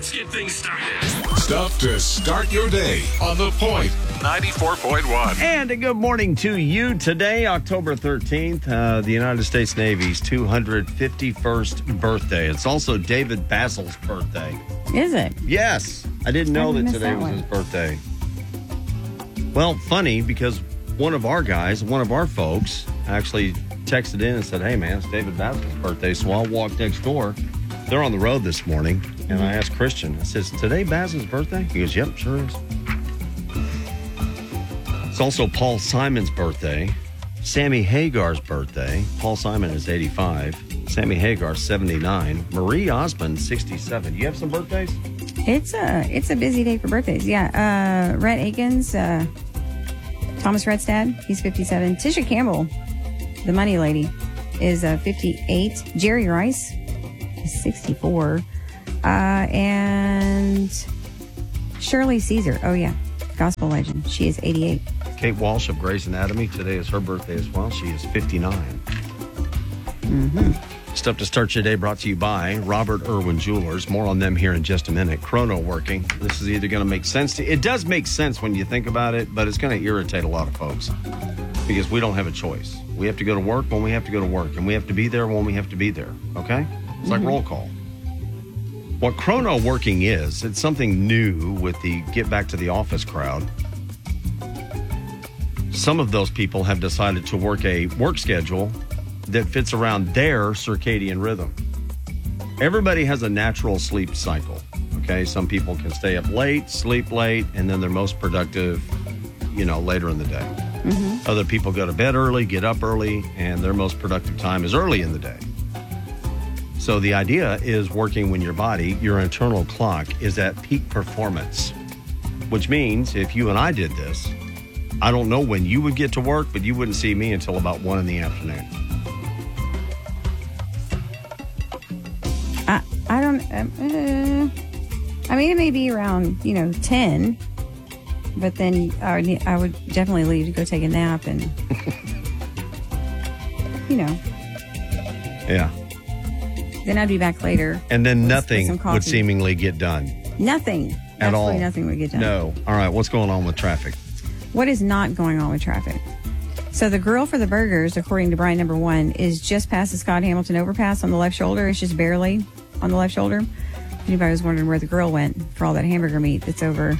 Let's get things started. Stuff to start your day on The Point 94.1. And a good morning to you today, October 13th, the United States Navy's 251st birthday. It's also David Basil's birthday. Is it? Yes. I didn't know that today was his birthday. Well, funny, because one of our folks, actually texted in and said, hey, man, it's David Basil's birthday, so I'll walk next door. They're on the road this morning, and I asked Christian, I says, today Basil's birthday? He goes, yep, sure is. It's also Paul Simon's birthday, Sammy Hagar's birthday. Paul Simon is 85, Sammy Hagar 79, Marie Osmond 67. Do you have some birthdays? It's a busy day for birthdays. Yeah, Rhett Akins, Thomas Rhett's dad, he's 57. Tisha Campbell, the money lady, is 58. Jerry Rice is 64. And Shirley Caesar, oh yeah, gospel legend, she is 88. Kate Walsh of Grey's Anatomy, today is her birthday as well. She is 59. Stuff to start your day brought to you by Robert Irwin Jewelers. More on them here in just a minute. Chrono working. This is either going to make sense to you. It does make sense when you think about it, but it's going to irritate a lot of folks because we don't have a choice. We have to go to work when we have to go to work, and we have to be there when we have to be there, okay? It's like roll call. What chrono working is, it's something new with the get back to the office crowd. Some of those people have decided to work a work schedule that fits around their circadian rhythm. Everybody has a natural sleep cycle, okay? Some people can stay up late, sleep late, and then they're most productive, later in the day. Other people go to bed early, get up early, and their most productive time is early in the day. So the idea is working when your body, your internal clock, is at peak performance, which means if you and I did this, I don't know when you would get to work, but you wouldn't see me until about 1 in the afternoon. I don't, it may be around, 10, but then I would definitely leave to go take a nap and, Yeah. Then I'd be back later. And then nothing would seemingly get done. Nothing. At all. Absolutely nothing would get done. No. All right. What's going on with traffic? What is not going on with traffic? So the grill for the burgers, according to Brian number 1, is just past the Scott Hamilton overpass on the left shoulder. It's just barely on the left shoulder. If anybody was wondering where the grill went for all that hamburger meat that's over.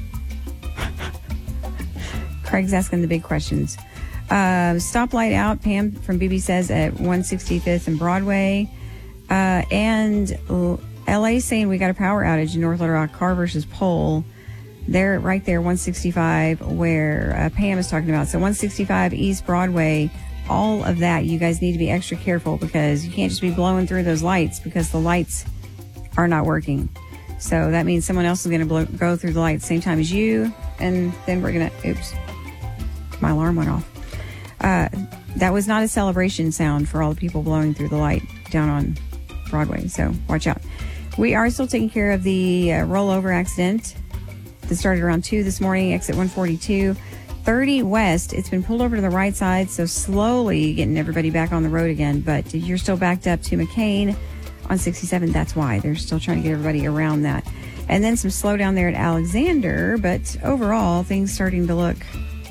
Craig's asking the big questions. Stoplight out, Pam from BB says, at 165th and Broadway. And LA saying we got a power outage in North Little Rock, car versus pole. They're right there, 165, where Pam is talking about. So 165 East Broadway, all of that, you guys need to be extra careful because you can't just be blowing through those lights because the lights are not working. So that means someone else is going to go through the lights same time as you, and then we're going to, oops, my alarm went off. That was not a celebration sound for all the people blowing through the light down on Broadway, so watch out. We are still taking care of the rollover accident that started around 2 this morning, exit 142. 30 West, it's been pulled over to the right side, so slowly getting everybody back on the road again. But you're still backed up to McCain on 67. That's why. They're still trying to get everybody around that. And then some slowdown there at Alexander, but overall, things starting to look...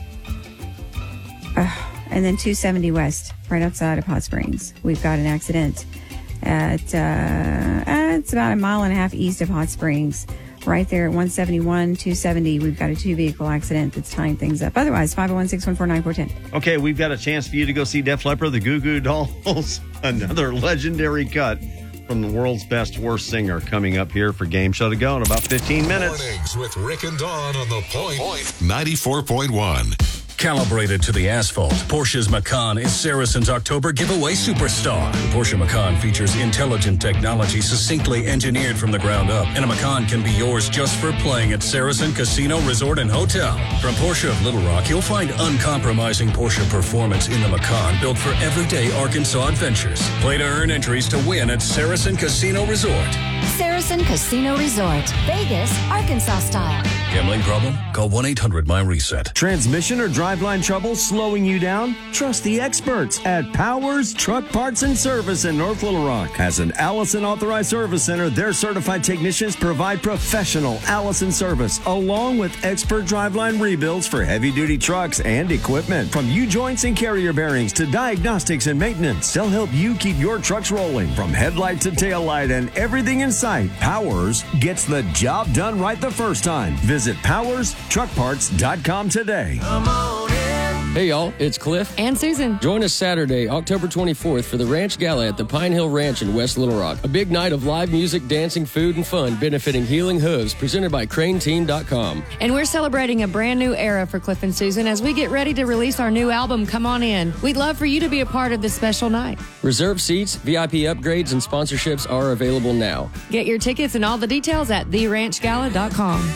and then 270 West, right outside of Hot Springs. We've got an accident at it's about 1.5 miles east of Hot Springs. Right there at 171, 270, we've got a 2-vehicle accident that's tying things up. Otherwise, 501-614-9410. Okay, we've got a chance for you to go see Def Leppard, the Goo Goo Dolls, another legendary cut from the world's best worst singer coming up here for Game Show to Go in about 15 minutes. Mornings with Rick and Dawn on The Point 94.1. Calibrated to the asphalt, Porsche's Macan is Saracen's October giveaway superstar. The Porsche Macan features intelligent technology succinctly engineered from the ground up, and a Macan can be yours just for playing at Saracen Casino Resort and Hotel. From Porsche of Little Rock, you'll find uncompromising Porsche performance in the Macan, built for everyday Arkansas adventures. Play to earn entries to win at Saracen Casino Resort. Saracen Casino Resort, Vegas, Arkansas style. Gambling problem? Call 1-800-MY-RESET. Transmission or driveline trouble slowing you down? Trust the experts at Powers Truck Parts and Service in North Little Rock. As an Allison Authorized Service Center, their certified technicians provide professional Allison service, along with expert driveline rebuilds for heavy-duty trucks and equipment. From U-joints and carrier bearings to diagnostics and maintenance, they'll help you keep your trucks rolling. From headlight to tail light and everything in sight, Powers gets the job done right the first time. Visit PowersTruckParts.com today. Hey y'all, it's Cliff and Susan. Join us Saturday, October 24th for the Ranch Gala at the Pine Hill Ranch in West Little Rock. A big night of live music, dancing, food, and fun benefiting Healing Hooves, presented by CraneTeam.com. And we're celebrating a brand new era for Cliff and Susan as we get ready to release our new album, Come On In. We'd love for you to be a part of this special night. Reserve seats, VIP upgrades, and sponsorships are available now. Get your tickets and all the details at theranchgala.com.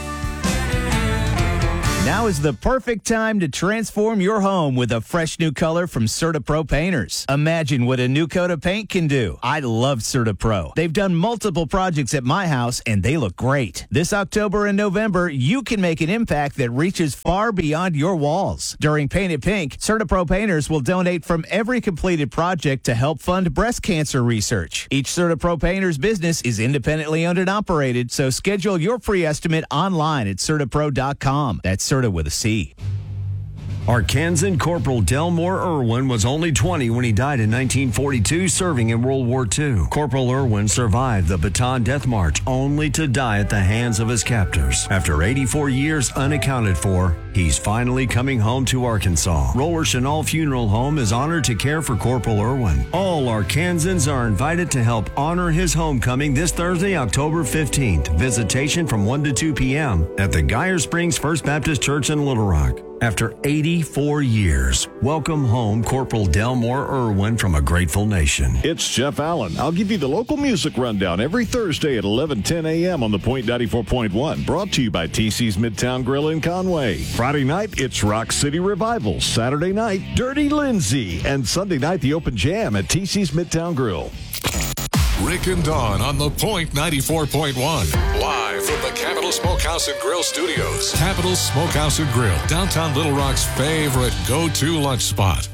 Now is the perfect time to transform your home with a fresh new color from CertaPro Painters. Imagine what a new coat of paint can do. I love CertaPro. They've done multiple projects at my house, and they look great. This October and November, you can make an impact that reaches far beyond your walls. During Paint It Pink, CertaPro Painters will donate from every completed project to help fund breast cancer research. Each CertaPro Painters business is independently owned and operated, so schedule your free estimate online at CertaPro.com. That's Certa with a C. Arkansan Corporal Delmore Irwin was only 20 when he died in 1942 serving in World War II. Corporal Irwin survived the Bataan Death March only to die at the hands of his captors. After 84 years unaccounted for, he's finally coming home to Arkansas. Roller Chenal Funeral Home is honored to care for Corporal Irwin. All Arkansans are invited to help honor his homecoming this Thursday, October 15th. Visitation from 1 to 2 p.m. at the Geyer Springs First Baptist Church in Little Rock. After 84 years, welcome home Corporal Delmore Irwin from a grateful nation. It's Jeff Allen. I'll give you the local music rundown every Thursday at 11:10 a.m. on the Point 94.1. Brought to you by TC's Midtown Grill in Conway. Friday night, it's Rock City Revival. Saturday night, Dirty Lindsay. And Sunday night, the Open Jam at TC's Midtown Grill. Rick and Dawn on the Point 94.1. Live from the Capital Smokehouse and Grill Studios. Capital Smokehouse and Grill, downtown Little Rock's favorite go-to lunch spot.